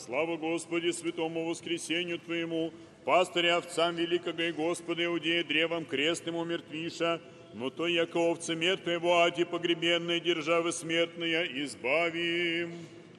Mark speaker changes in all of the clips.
Speaker 1: Слава Господи, святому воскресению Твоему, пастыря овцам великого и Господа Иудея древом крестным умертвиша, но то, яко овцы мертвые в аде погребенные, державы смертные, избавим.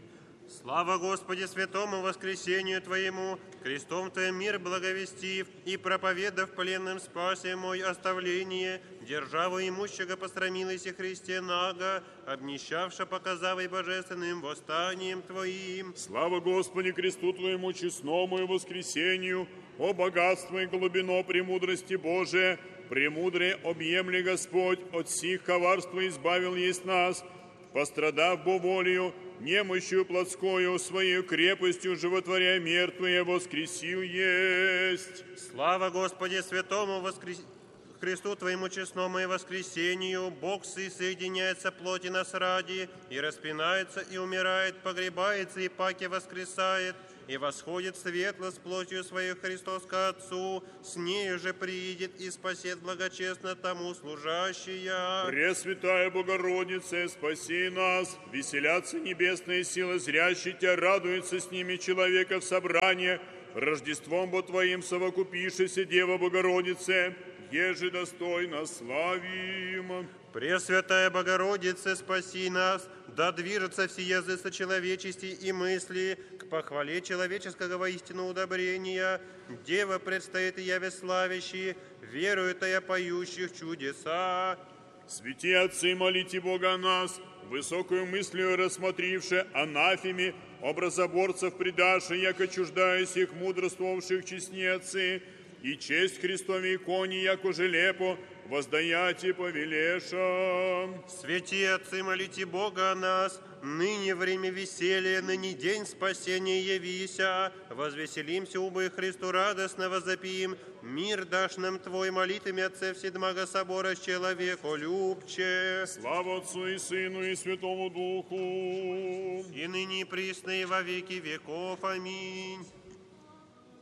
Speaker 2: Слава Господи, святому воскресению Твоему, крестом Твоим мир благовестив, и проповедав пленным спасе мой оставление, державу имущего посрамилась Христе Нага, обнищавша показавой божественным восстанием Твоим.
Speaker 1: Слава Господи, кресту Твоему честному и воскресению, о богатство и глубино премудрости Божия, премудрее объемли Господь, от сих коварства избавил есть нас, пострадав бо волею, немощью плотскою, своей крепостью животворя мертвые, воскресил есть.
Speaker 2: Слава Господи, святому Христу Твоему честному и воскресению, Бог Сы соединяется плоти нас ради, и распинается, и умирает, погребается, и паки воскресает, и восходит светло с плотью Своей Христос ко Отцу, с нею же приидет и спасет благочестно тому служащая.
Speaker 1: Пресвятая Богородице, спаси нас, веселятся небесные силы, зрящие Тебя, радуются с ними человека в собрание, Рождеством бо Твоим совокупившейся Дева Богородице, еже достойно славим.
Speaker 2: Пресвятая Богородице, спаси нас, да движется все языцы человечести и мысли к похвале человеческого воистину удобрения. Дева предстоит и яве славящие, верует и поющих чудеса.
Speaker 1: Святи отцы, молите Бога о нас, высокую мыслью рассмотривши анафеме, образоборцев предаши, яко чуждаясь их мудрствовавших честнецы, и честь Христове иконе, яко желепо, воздаяти повелеша.
Speaker 2: Святи отцы, молите Бога о нас, ныне время веселья, ныне день спасения явися. Возвеселимся, убы Христу радостно возопием, мир дашь нам Твой, молитвами Отце Вседмага Собора, человеку любче.
Speaker 1: Слава Отцу и Сыну и Святому Духу,
Speaker 2: и ныне и присно и во веки веков. Аминь.